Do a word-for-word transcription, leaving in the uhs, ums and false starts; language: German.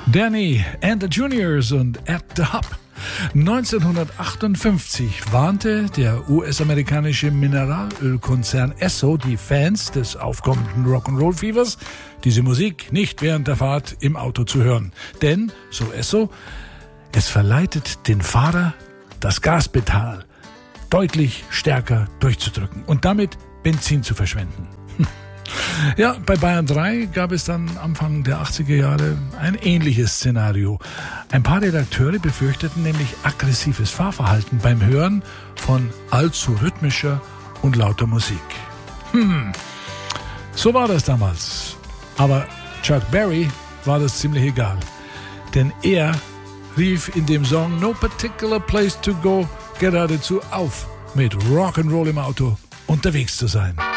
Danny and the Juniors und At the Hub. neunzehnhundertachtundfünfzig warnte der U S-amerikanische Mineralölkonzern Esso die Fans des aufkommenden Rock'n'Roll-Fever's, diese Musik nicht während der Fahrt im Auto zu hören. Denn, so Esso, es verleitet den Fahrer, das Gaspedal deutlich stärker durchzudrücken und damit Benzin zu verschwenden. Ja, bei Bayern drei gab es dann Anfang der achtziger Jahre ein ähnliches Szenario. Ein paar Redakteure befürchteten nämlich aggressives Fahrverhalten beim Hören von allzu rhythmischer und lauter Musik. Hm, so war das damals. Aber Chuck Berry war das ziemlich egal. Denn er rief in dem Song No Particular Place to Go geradezu auf, mit Rock'n'Roll im Auto unterwegs zu sein.